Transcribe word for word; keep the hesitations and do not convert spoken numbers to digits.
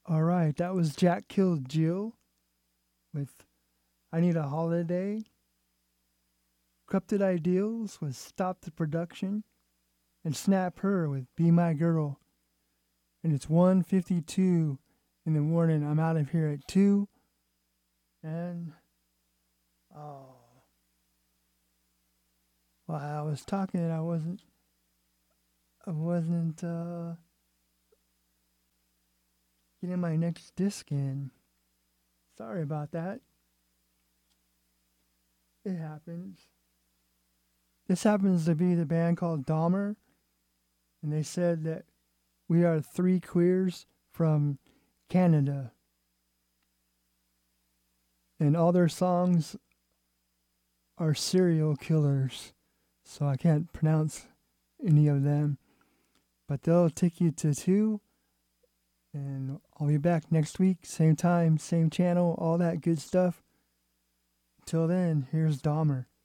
All right, that was Jack Killed Jill with I Need a Holiday. Corrupted Ideals with Stop the Production. And Snap Her with Be My Girl. And it's one fifty-two in the morning. I'm out of here at two. And, oh. Well, I was talking and I wasn't, I wasn't, uh, getting my next disc in. Sorry about that. It happens. This happens to be the band called Dahmer, and they said that we are three queers from Canada. And all their songs are serial killers, so I can't pronounce any of them. But they'll take you to two, and I'll be back next week, same time, same channel, all that good stuff. Till then, here's Dahmer.